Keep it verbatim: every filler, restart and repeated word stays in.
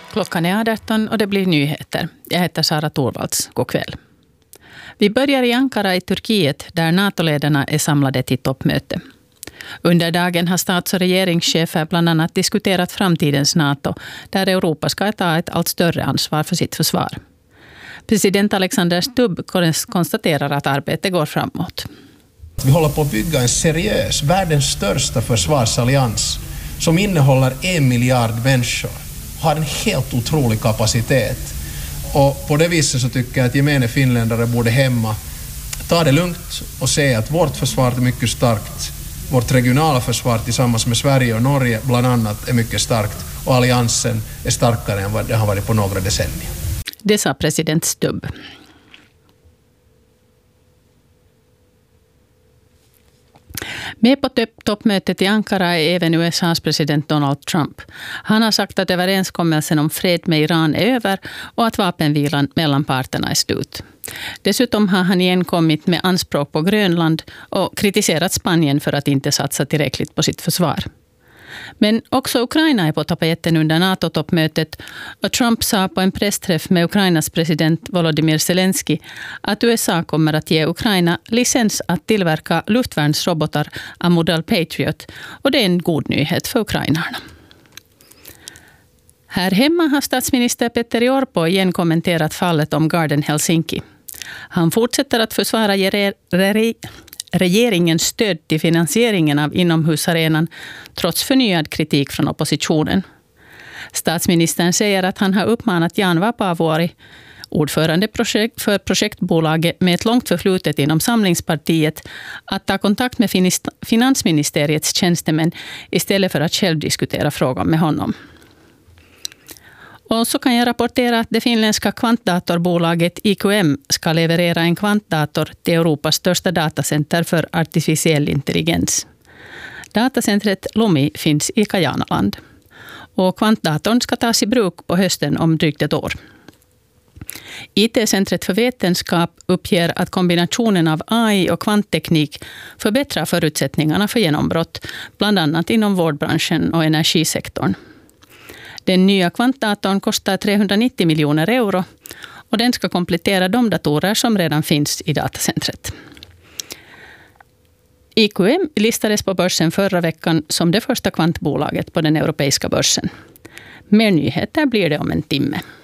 Klockan är arton och det blir nyheter. Jag heter Sara Torvalds. God kväll. Vi börjar i Ankara i Turkiet där NATO-ledarna är samlade till toppmöte. Under dagen har stats- och regeringschefer bland annat diskuterat framtidens NATO där Europa ska ta ett allt större ansvar för sitt försvar. President Alexander Stubb konstaterar att arbetet går framåt. Vi håller på att bygga en seriös, världens största försvarsallians som innehåller en miljard människor. Har en helt otrolig kapacitet. Och på det viset så tycker jag att gemene finländare borde hemma ta det lugnt och se att vårt försvar är mycket starkt. Vårt regionala försvar tillsammans med Sverige och Norge bland annat är mycket starkt. Och alliansen är starkare än vad det har varit på några decennier. Det sa president Stubb. Med på toppmötet i Ankara är även U S A:s president Donald Trump. Han har sagt att överenskommelsen om fred med Iran är över och att vapenvilan mellan parterna är slut. Dessutom har han igen kommit med anspråk på Grönland och kritiserat Spanien för att inte satsa tillräckligt på sitt försvar. Men också Ukraina är på tapeten under NATO-toppmötet och Trump sa på en pressträff med Ukrainas president Volodymyr Zelensky att U S A kommer att ge Ukraina licens att tillverka luftvärnsrobotar av modell Patriot och det är en god nyhet för ukrainarna. Här hemma har statsminister Petteri Orpo igen kommenterat fallet om Garden Helsinki. Han fortsätter att försvara regeringens stöd till finansieringen av inomhusarenan trots förnyad kritik från oppositionen. Statsministern säger att han har uppmanat Jan Vapaavuori, ordförande för projektbolaget med ett långt förflutet inom Samlingspartiet, att ta kontakt med finansministeriets tjänstemän istället för att själv diskutera frågan med honom. Och så kan jag rapportera att det finländska kvantdatorbolaget I Q M ska leverera en kvantdator till Europas största datacenter för artificiell intelligens. Datacentret Lumi finns i Kajanaland. Och kvantdatorn ska tas i bruk på hösten om drygt ett år. I T-centret för vetenskap uppger att kombinationen av A I och kvantteknik förbättrar förutsättningarna för genombrott, bland annat inom vårdbranschen och energisektorn. Den nya kvantdatorn kostar trehundranittio miljoner euro och den ska komplettera de datorer som redan finns i datacentret. I Q M listades på börsen förra veckan som det första kvantbolaget på den europeiska börsen. Mer nyheter blir det om en timme.